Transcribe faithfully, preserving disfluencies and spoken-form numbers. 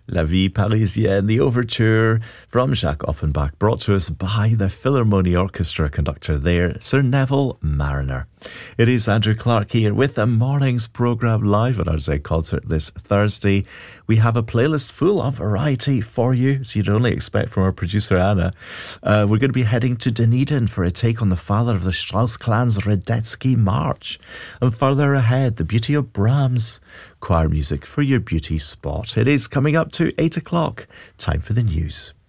La Vie Parisienne, the overture from Jacques Offenbach, brought to us by the Philharmonie Orchestra conductor there, Sir Neville Marriner. It is Andrew Clark here with the morning's programme live at our Z concert this Thursday. We have a playlist full of variety for you, as you'd only expect from our producer Anna. Uh, we're going to be heading to Dunedin for a take on the father of the Strauss clan's Radetzky March. And further ahead, the beauty of Brahms. Choir music for your beauty spot. It is coming up to eight o'clock. Time for the news.